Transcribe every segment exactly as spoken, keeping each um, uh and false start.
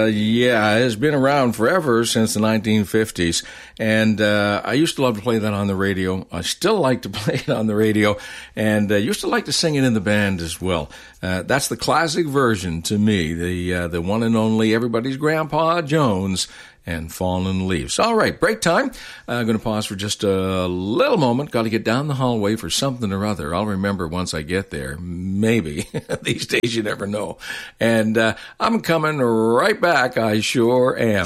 uh, yeah, has been around forever, since the nineteen fifties. And uh, I used to love to play that on the radio. I still like to play it on the radio, and uh, used to like to sing it in the band as well. Uh, that's the classic version to me, the uh, the one and only everybody's Grandpa Jones and Fallen Leaves. All right, break time. I'm going to pause for just a little moment. Got to get down the hallway for something or other. I'll remember once I get there. Maybe. These days you never know. And uh, I'm coming right back. I sure am.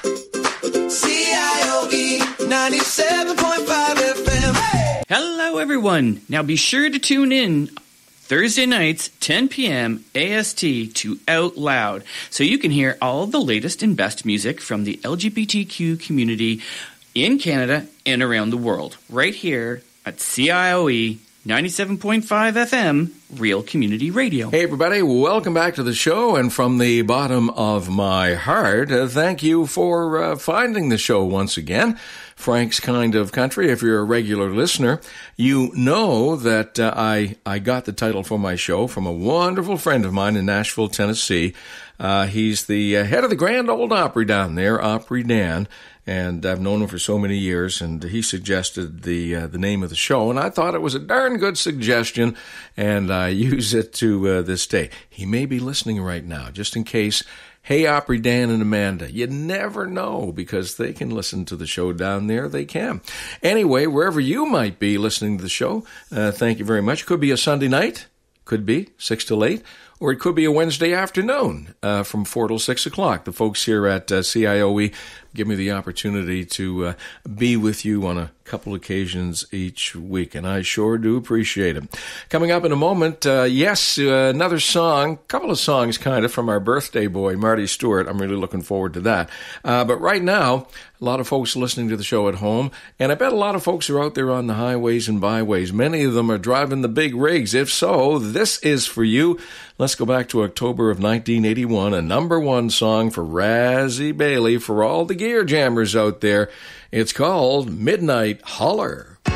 C I O E ninety-seven point five F M. Hey! Hello, everyone. Now be sure to tune in Thursday nights, ten p.m. A S T to Out Loud, so you can hear all the latest and best music from the L G B T Q community in Canada and around the world, right here at C I O E ninety-seven point five F M, Real Community Radio. Hey, everybody. Welcome back to the show. And from the bottom of my heart, uh, thank you for uh, finding the show once again. Frank's Kind of Country. If you're a regular listener, you know that uh, I, I got the title for my show from a wonderful friend of mine in Nashville, Tennessee. Uh, he's the uh, head of the Grand Ole Opry down there, Opry Dan. And I've known him for so many years, and he suggested the uh, the name of the show, and I thought it was a darn good suggestion, and I use it to uh, this day. He may be listening right now, just in case. Hey, Opry Dan and Amanda, you never know, because they can listen to the show down there. They can. Anyway, wherever you might be listening to the show, uh, thank you very much. Could be a Sunday night, could be six till eight. Or it could be a Wednesday afternoon uh, from four till six o'clock. The folks here at uh, C I O E give me the opportunity to uh, be with you on a couple occasions each week, and I sure do appreciate it. Coming up in a moment, uh, yes, uh, another song, couple of songs kind of from our birthday boy, Marty Stewart. I'm really looking forward to that. Uh, but right now, a lot of folks listening to the show at home, and I bet a lot of folks are out there on the highways and byways. Many of them are driving the big rigs. If so, this is for you. Let's go back to October of nineteen eighty-one, a number one song for Razzie Bailey, for all the gear jammers out there. It's called Midnight Holler.